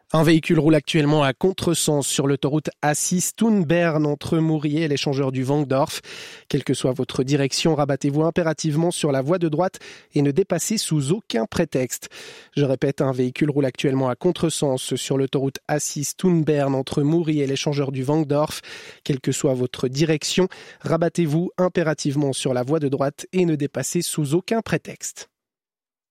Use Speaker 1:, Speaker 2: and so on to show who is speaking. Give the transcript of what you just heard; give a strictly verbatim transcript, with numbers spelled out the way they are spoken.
Speaker 1: Un véhicule roule actuellement à contresens sur l'autoroute A six Thun-Bern entre Mouriez et l'échangeur du Wankdorf. Quelle que soit votre direction, rabattez-vous impérativement sur la voie de droite et ne dépassez sous aucun prétexte. Je répète, un véhicule roule actuellement à contresens sur l'autoroute A six Thun-Bern entre Mouriez et l'échangeur du Wankdorf. Quelle que soit votre direction, rabattez-vous impérativement sur la voie de droite et ne dépassez sous aucun prétexte.